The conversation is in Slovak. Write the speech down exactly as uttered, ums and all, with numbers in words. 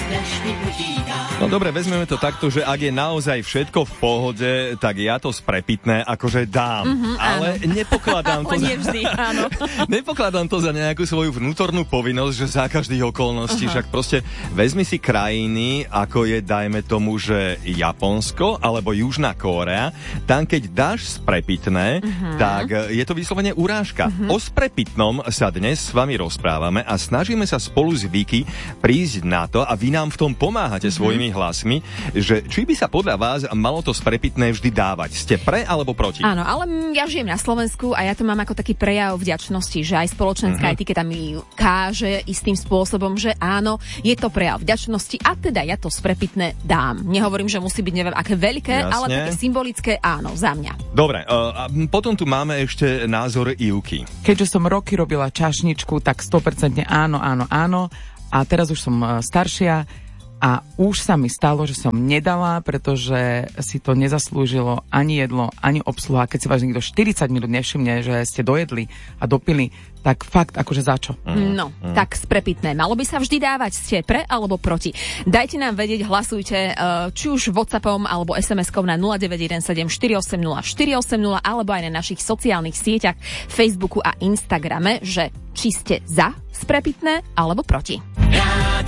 No dobre, vezmeme to takto, že ak je naozaj všetko v pohode, tak ja to sprepitné akože dám. Mm-hmm, ale áno. nepokladám to za... vždy, áno. nepokladám to za nejakú svoju vnútornú povinnosť, že za každých okolností, však proste vezmi si krajiny, ako je, dajme tomu, že Japonsko alebo Južná Kórea, tam keď dáš sprepitné, mm-hmm. tak je to vyslovene urážka. Mm-hmm. O sprepitnom sa dnes s vami rozprávame a snažíme sa spolu s Vicky prísť na to a vy nám v tom pomáhate mm-hmm. svojimi hlasmi, že či by sa podľa vás malo to sprepitné vždy dávať. Ste pre alebo proti? Áno, ale ja žijem na Slovensku a ja to mám ako taký prejav vďačnosti, že aj spoločenská mm-hmm. etiketa mi káže istým spôsobom, že áno, je to prejav vďačnosti a teda ja to sprepitné dám. Nehovorím, že musí byť neviem aké veľké, Jasne. ale také symbolické, áno, za mňa. Dobre, uh, a potom tu máme ešte názor Ivky. Keďže som roky robila čašničku, tak sto percent áno, áno, áno. A teraz už som staršia a už sa mi stalo, že som nedala, pretože si to nezaslúžilo ani jedlo, ani obsluha. Keď si vás niekto štyridsať minút nevšimne, že ste dojedli a dopili, tak fakt akože za čo? No, mm. tak sprepitné. Malo by sa vždy dávať, ste pre alebo proti. Dajte nám vedieť, hlasujte či už WhatsAppom alebo es em eskou na nula deväť jeden sedem štyri osem nula štyri osem nula alebo aj na našich sociálnych sieťach Facebooku a Instagrame, že či ste za sprepitné alebo proti.